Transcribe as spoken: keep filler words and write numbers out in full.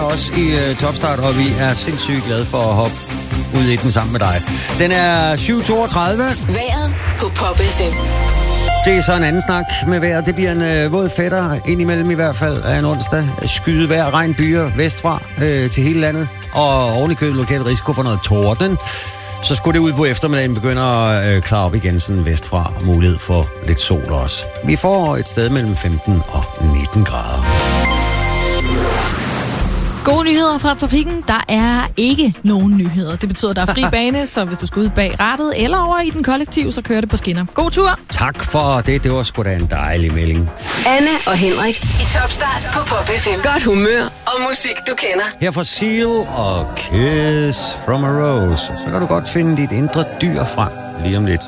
os i uh, Topstart, og vi er sindssygt glade for at hoppe ud i den sammen med dig. Den er syv toogtredive. Vejret på Pop F M. Det er så en anden snak med vejr. Det bliver en øh, våd fætter, indimellem i hvert fald, af en onsdag. Skyde vejr, regn, byer vestfra øh, til hele landet. Og oven i købet lokal risiko for noget torden. Så skulle det ud på eftermiddagen begynde at øh, klare op igen sådan vestfra. Mulighed for lidt sol også. Vi får et sted mellem femten og nitten grader. Gode nyheder fra trafikken. Der er ikke nogen nyheder. Det betyder, at der er fri bane, så hvis du skal ud bag rattet eller over i den kollektiv, så kører det på skinner. God tur! Tak for det. Det var sgu da en dejlig melding. Anne og Henrik i Topstart på Pop F M. Godt humør og musik, du kender. Her for Seal og Kiss from a Rose. Så kan du godt finde dit indre dyr frem lige om lidt.